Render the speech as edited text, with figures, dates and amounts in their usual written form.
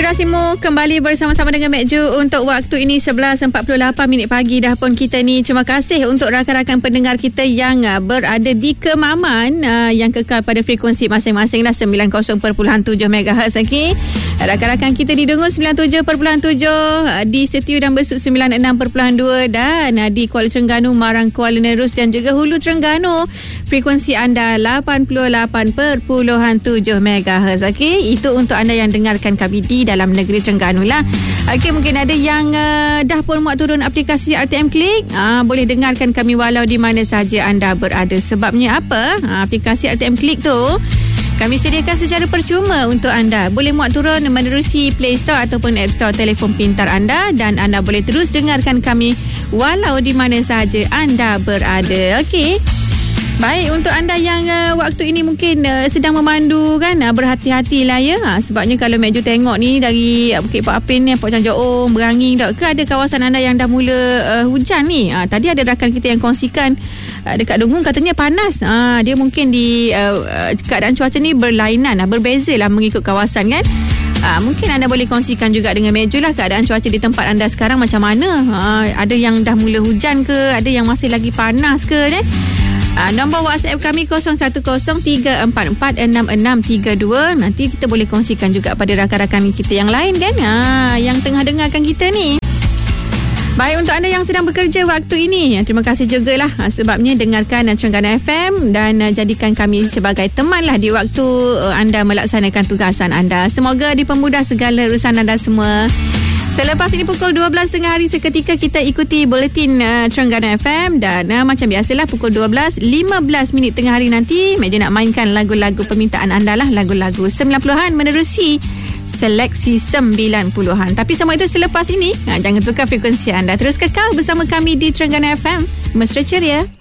Anda simu kembali bersama-sama dengan Mek Ju untuk waktu ini 11.48 minit pagi dah pun kita ni. Terima kasih untuk rakan-rakan pendengar kita yang berada di Kemaman, yang kekal pada frekuensi masing-masing lah 90.7 MHz. Okay. Rakan-rakan kita di Dengun 97.7, di Setiu dan Besut 96.2 dan di Kuala Terengganu, Marang, Kuala Nerus dan juga Hulu Terengganu frekuensi anda 88.7 MHz. Okay. Itu untuk anda yang dengarkan kami di dalam negeri Terengganu lah. Okey, mungkin ada yang dah pun muat turun aplikasi RTM Klik. Boleh dengarkan kami walau di mana saja anda berada. Sebabnya apa? Aplikasi RTM Klik tu kami sediakan secara percuma untuk anda. Boleh muat turun menerusi Play Store ataupun App Store telefon pintar anda dan anda boleh terus dengarkan kami walau di mana saja anda berada. Okey. Baik, untuk anda yang waktu ini mungkin sedang memandu kan, berhati-hatilah ya. Sebabnya kalau Mek Ju tengok ni dari Bukit Pak Apin ni, Port Canjoong, Beranging tak ke ada kawasan anda yang dah mula hujan ni. Tadi ada rakan kita yang kongsikan dekat Dengung katanya panas. Dia mungkin di keadaan cuaca ni berlainan, berbeza lah mengikut kawasan kan. Mungkin anda boleh kongsikan juga dengan Mek Ju lah keadaan cuaca di tempat anda sekarang macam mana. Ada yang dah mula hujan ke, ada yang masih lagi panas ke nombor WhatsApp kami 0103446632. Nanti kita boleh kongsikan juga pada rakan-rakan kita yang lain kan, yang tengah dengarkan kita ni. Baik, untuk anda yang sedang bekerja waktu ini, terima kasih jugalah sebabnya dengarkan Terengganu FM dan jadikan kami sebagai teman lah di waktu anda melaksanakan tugasan anda. Semoga dipermudah segala urusan anda semua. Selepas ini pukul 12 tengah hari seketika kita ikuti buletin Terengganu FM dan macam biasalah pukul 12.15 minit tengah hari nanti Mek Ju nak mainkan lagu-lagu permintaan anda lah, lagu-lagu 90-an menerusi seleksi 90-an. Tapi semua itu selepas ini. Jangan tukar frekuensi anda. Terus kekal bersama kami di Terengganu FM. Mesra ceria.